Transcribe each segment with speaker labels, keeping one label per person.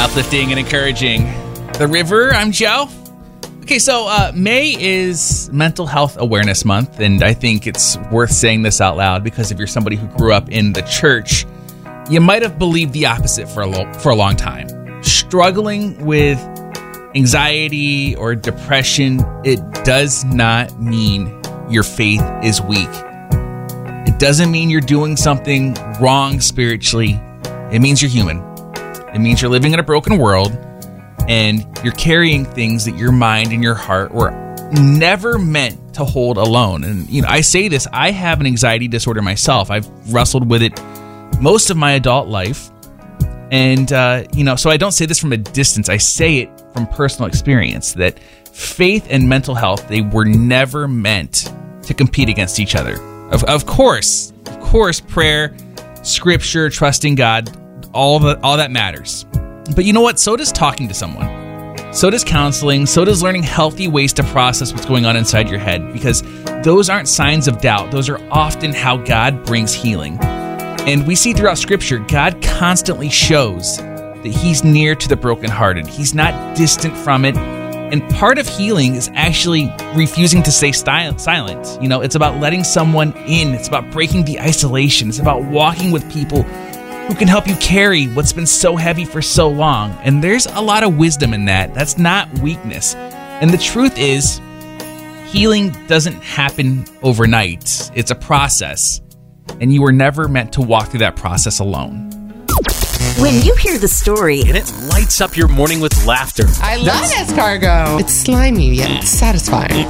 Speaker 1: Uplifting and encouraging. The River, I'm Joe. Okay, so May is Mental Health Awareness Month, and I think it's worth saying this out loud because if you're somebody who grew up in the church, you might have believed the opposite for a long time. Struggling with anxiety or depression, it does not mean your faith is weak. It doesn't mean you're doing something wrong spiritually. It means you're human. It means you're living in a broken world and you're carrying things that your mind and your heart were never meant to hold alone. And, I say this, I have an anxiety disorder myself. I've wrestled with it most of my adult life. And, so I don't say this from a distance. I say it from personal experience that faith and mental health, they were never meant to compete against each other. Of course, prayer, scripture, trusting God, all that matters. But you know what? So does talking to someone. So does counseling. So does learning healthy ways to process what's going on inside your head, because those aren't signs of doubt. Those are often how God brings healing. And we see throughout Scripture, God constantly shows that He's near to the brokenhearted. He's not distant from it. And part of healing is actually refusing to stay silent. It's about letting someone in. It's about breaking the isolation. It's about walking with people who can help you carry what's been so heavy for so long. And there's a lot of wisdom in that. That's not weakness. And the truth is, healing doesn't happen overnight. It's a process. And you were never meant to walk through that process alone.
Speaker 2: When you hear the story,
Speaker 3: and it lights up your morning with laughter.
Speaker 4: I love escargot. It's slimy yet satisfying.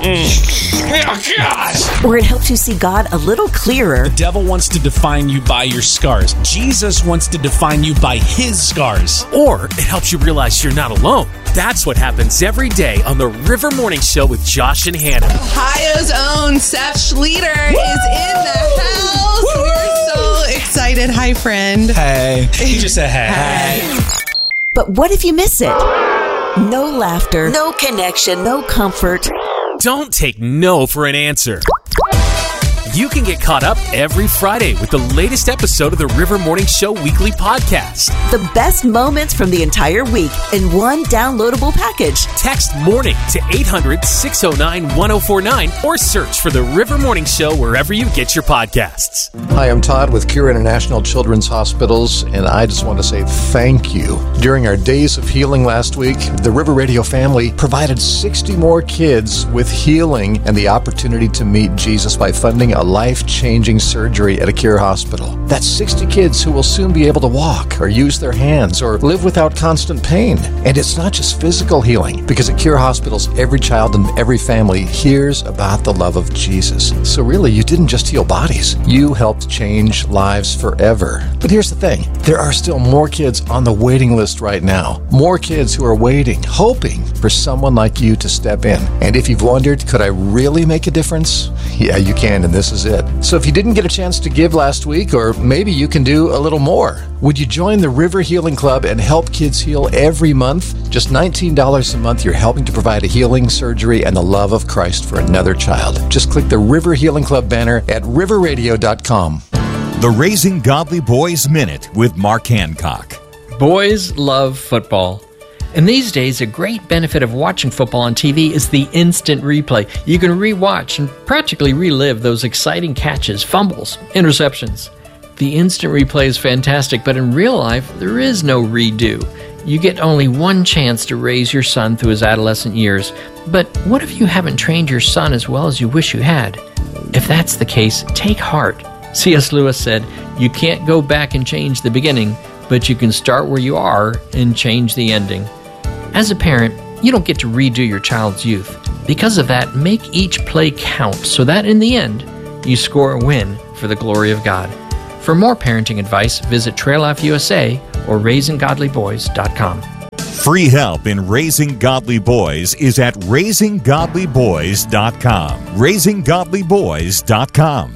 Speaker 2: Or it helps you see God a little clearer.
Speaker 3: The devil wants to define you by your scars. Jesus wants to define you by His scars. Or it helps you realize you're not alone. That's what happens every day on the River Morning Show with Josh and Hannah.
Speaker 4: Ohio's own Seth Schleter is in the house. Woo! We're so excited. Hi, friend.
Speaker 3: Hey. He just said hey.
Speaker 2: But what if you miss it? No laughter, no connection, no comfort.
Speaker 3: Don't take no for an answer. You can get caught up every Friday with the latest episode of the River Morning Show weekly podcast.
Speaker 2: The best moments from the entire week in one downloadable package.
Speaker 3: Text MORNING to 800-609-1049 or search for the River Morning Show wherever you get your podcasts.
Speaker 5: Hi, I'm Todd with Cure International Children's Hospitals, and I just want to say thank you. During our Days of Healing last week, the River Radio family provided 60 more kids with healing and the opportunity to meet Jesus by funding a life-changing surgery at a Cure hospital. That's 60 kids who will soon be able to walk or use their hands or live without constant pain. And it's not just physical healing, because at Cure hospitals, every child and every family hears about the love of Jesus. So really, you didn't just heal bodies. You helped change lives forever. But here's the thing. There are still more kids on the waiting list right now. More kids who are waiting, hoping for someone like you to step in. And if you've wondered, could I really make a difference? Yeah, you can, and this is it. So if you didn't get a chance to give last week, or maybe you can do a little more, would you join the River Healing Club and help kids heal every month? Just $19 a month, you're helping to provide a healing, surgery, and the love of Christ for another child. Just click the River Healing Club banner at riverradio.com.
Speaker 6: The Raising Godly Boys Minute with Mark Hancock.
Speaker 7: Boys love football. And these days, a great benefit of watching football on TV is the instant replay. You can rewatch and practically relive those exciting catches, fumbles, interceptions. The instant replay is fantastic, but in real life, there is no redo. You get only one chance to raise your son through his adolescent years. But what if you haven't trained your son as well as you wish you had? If that's the case, take heart. C.S. Lewis said, "You can't go back and change the beginning, but you can start where you are and change the ending." As a parent, you don't get to redo your child's youth. Because of that, make each play count so that in the end, you score a win for the glory of God. For more parenting advice, visit Trail Life USA or RaisingGodlyBoys.com.
Speaker 6: Free help in raising godly boys is at RaisingGodlyBoys.com. RaisingGodlyBoys.com.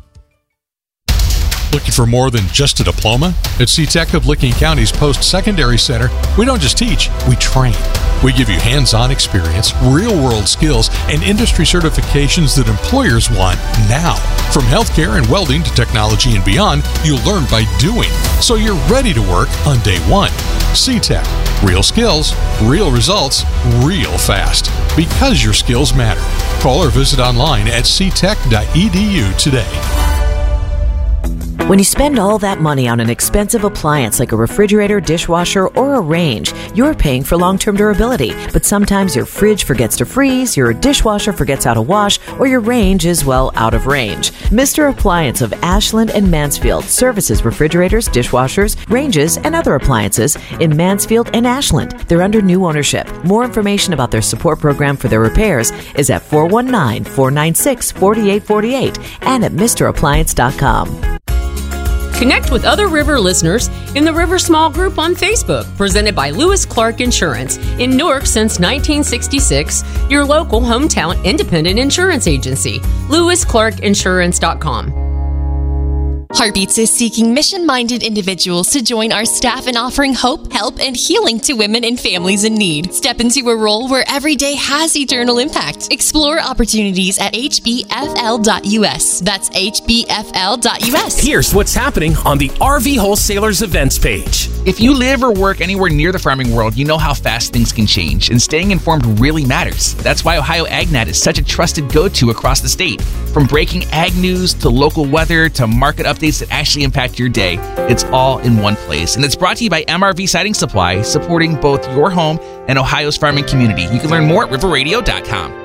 Speaker 8: Looking for more than just a diploma? At CTEC of Licking County's Post-Secondary Center, we don't just teach, we train. We give you hands-on experience, real-world skills, and industry certifications that employers want now. From healthcare and welding to technology and beyond, you'll learn by doing, so you're ready to work on day one. C-Tech. Real skills, real results, real fast. Because your skills matter. Call or visit online at ctech.edu today.
Speaker 9: When you spend all that money on an expensive appliance like a refrigerator, dishwasher, or a range, you're paying for long-term durability. But sometimes your fridge forgets to freeze, your dishwasher forgets how to wash, or your range is, well, out of range. Mr. Appliance of Ashland and Mansfield services refrigerators, dishwashers, ranges, and other appliances in Mansfield and Ashland. They're under new ownership. More information about their support program for their repairs is at 419-496-4848 and at MrAppliance.com.
Speaker 10: Connect with other River listeners in the River Small Group on Facebook, presented by Lewis Clark Insurance. In Newark since 1966, your local hometown independent insurance agency. LewisClarkInsurance.com.
Speaker 11: Heartbeats is seeking mission-minded individuals to join our staff in offering hope, help, and healing to women and families in need. Step into a role where every day has eternal impact. Explore opportunities at hbfl.us. That's hbfl.us.
Speaker 3: Here's what's happening on the RV Wholesalers events page.
Speaker 1: If you live or work anywhere near the farming world, you know how fast things can change, and staying informed really matters. That's why Ohio AgNet is such a trusted go-to across the state. From breaking ag news to local weather to market updates that actually impact your day, it's all in one place. And it's brought to you by MRV Siding Supply, supporting both your home and Ohio's farming community. You can learn more at riverradio.com.